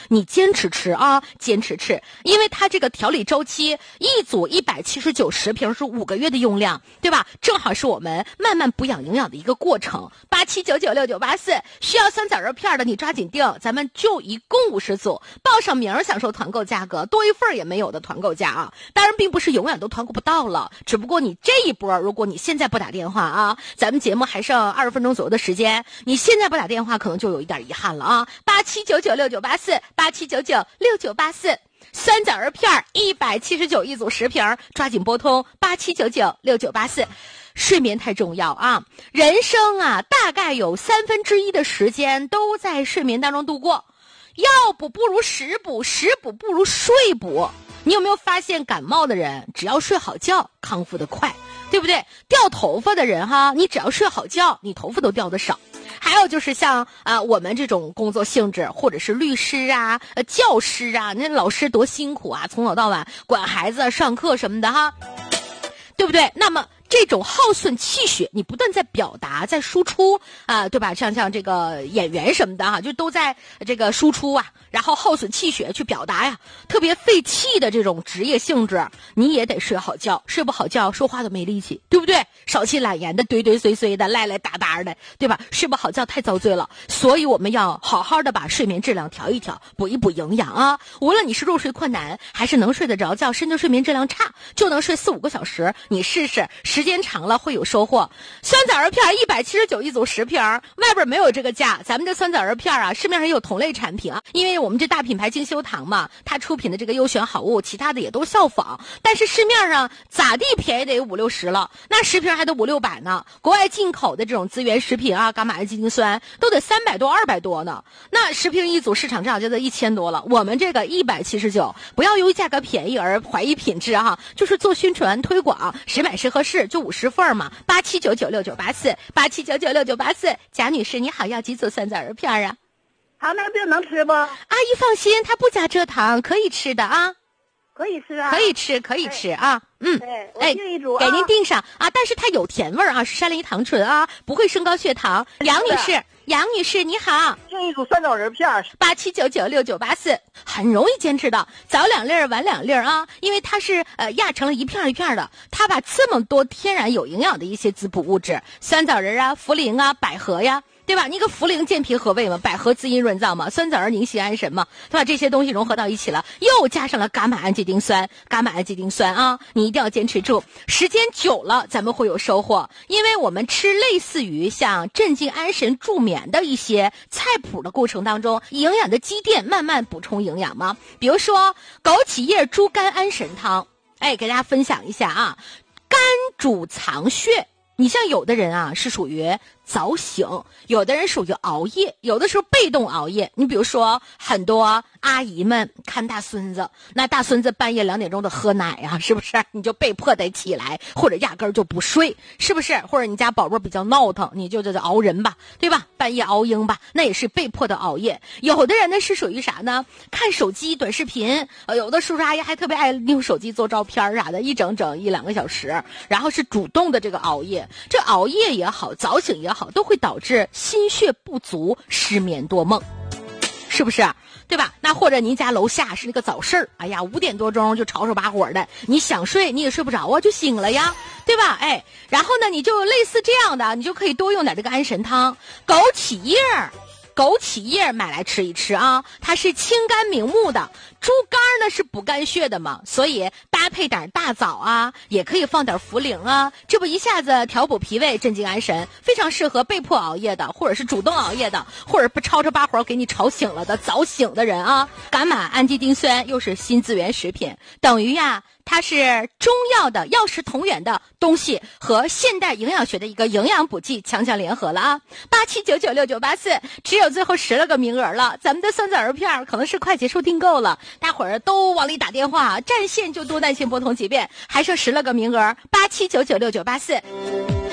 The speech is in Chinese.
你坚持吃啊，坚持吃，因为它这个调理周期一组179食瓶是5个月的用量，对吧？正好是我们慢慢补养营养的一个过程。87996984需要酸枣仁片的你抓紧订，咱们就一共50组，报上名享受团购价格，多一份也没有的团购价啊！当然并不是永远都团购不到了，只不过你这一波，如果你现在不打电话啊，咱们节目还剩20分钟左右的时间，你现在不打电话可能就有一点遗憾了啊！8799698487996984酸枣仁片179一组10瓶，抓紧拨通87996984。睡眠太重要啊！人生啊，大概有1/3的时间都在睡眠当中度过。药补不如食补，食补不如睡补。你有没有发现，感冒的人只要睡好觉，康复得快，对不对？掉头发的人哈，你只要睡好觉，你头发都掉得少。还有就是像我们这种工作性质，或者是律师啊、教师啊，那老师多辛苦啊，从早到晚管孩子、上课什么的哈，对不对？那么这种耗损气血，你不断在表达，在输出啊，对吧？像这个演员什么的哈，就都在这个输出啊，然后耗损气血去表达呀，特别费气的这种职业性质，你也得睡好觉，睡不好觉说话都没力气，对不对？少气懒言的，堆堆碎碎的，赖赖打打的，对吧？睡不好觉太遭罪了，所以我们要好好的把睡眠质量调一调，补一补营养啊。无论你是入睡困难，还是能睡得着觉，甚至睡眠质量差，就能睡4-5个小时，你试试，时间长了会有收获。酸枣仁片179一组10瓶，外边没有这个价，咱们这酸枣仁片啊，市面上也有同类产品啊。因为我们这大品牌精修堂嘛，它出品的这个优选好物，其他的也都效仿。但是市面上咋地便宜得有50-60了，那10瓶还得500-600呢。国外进口的这种资源食品啊，伽马氨基丁酸都得300多、200多呢。那10瓶一组，市场价就得1000多了。我们这个179，不要由于价格便宜而怀疑品质哈，就是做宣传推广，谁买谁合适，就50份嘛。87996984，87996984，贾女士你好，要几组酸枣仁片啊？ 好，那这能吃不？阿姨放心，它不加蔗糖，可以吃的啊。 可以吃啊？ 可以吃，可以吃啊。嗯， 对，我订一组啊， 给您订上啊。但是它有甜味啊，是山梨糖醇啊，不会升高血糖。杨女士你好， 订一组酸枣仁片 ，87996984，很容易坚持的，早2粒晚2粒啊，因为它是压成了一片一片的，它把这么多天然有营养的一些滋补物质，酸枣仁啊、茯苓啊、百合呀，对吧？你个茯苓健脾和胃嘛，百合滋阴润燥嘛，酸枣仁宁心安神嘛，对吧？这些东西融合到一起了，又加上了伽马氨基丁酸啊，你一定要坚持住，时间久了咱们会有收获。因为我们吃类似于像镇静安神助眠的一些菜谱的过程当中，营养的积淀慢慢补充营养嘛。比如说枸杞叶猪肝安神汤，给大家分享一下啊，肝主藏血。你像有的人啊是属于早醒，有的人属于熬夜，有的时候被动熬夜。你比如说很多阿姨们看大孙子，那大孙子半夜2点钟的喝奶啊，是不是你就被迫得起来，或者压根儿就不睡，是不是？或者你家宝贝比较闹腾，你就熬人吧，对吧？半夜熬鹰吧，那也是被迫的熬夜。有的人呢是属于啥呢？看手机短视频，有的叔叔阿姨还特别爱用手机做照片啥的，一整1-2个小时，然后是主动的这个熬夜。这熬夜也好，早醒也好，都会导致心血不足，失眠多梦，是不是？对吧？那或者您家楼下是那个早市，哎呀，5点多钟就吵吵把火的，你想睡你也睡不着啊，就醒了呀，对吧？然后呢，你就类似这样的，你就可以多用点这个安神汤，枸杞叶买来吃一吃啊，它是清肝明目的。猪肝呢是补肝血的嘛，所以搭配点大枣啊，也可以放点茯苓啊，这不一下子调补脾胃、镇静安神，非常适合被迫熬夜的，或者是主动熬夜的，或者不吵吵把火给你吵醒了的早醒的人啊。伽马氨基丁酸又是新资源食品，等于呀，它是中药的药食同源的东西和现代营养学的一个营养补剂强强联合了啊！87996984，只有最后10个名额了，咱们的酸枣仁片可能是快结束订购了，大伙儿都往里打电话，占线就多耐心拨通几遍，还剩10个名额，87996984。